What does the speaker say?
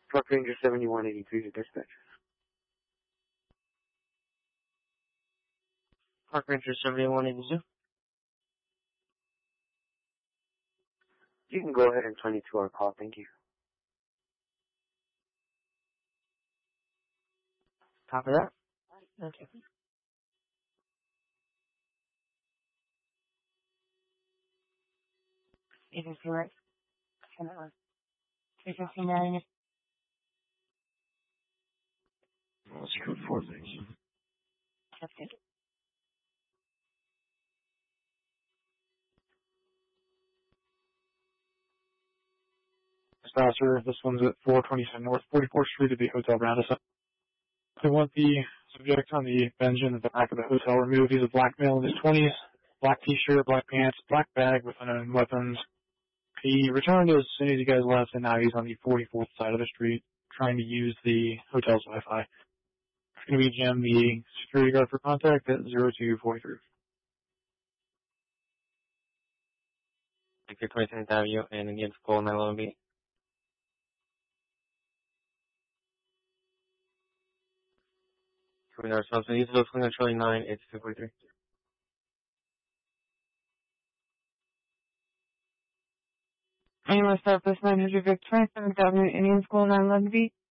Park Ranger 7183 to dispatch. Park Ranger 7182. You can go ahead and 22 our call, thank you. Copy that. Okay. Agency right. 359. Let's go for things. That's good. Dispatcher, this one's at 427 North 44th Street at the Hotel Radisson. They want the subject on the bench in the back of the hotel removed. He's a black male in his 20s, black t-shirt, black pants, black bag with unknown weapons. He returned as soon as you guys left, and now he's on the 44th side of the street trying to use the hotel's Wi-Fi. It's going to be Jim, the security guard for contact at 0243. Take your 29th Avenue and again call 911B. Coming our response. These are those Charlie 9, it's 243. Anyone start this 900 Vic 27th Avenue Indian School 911B?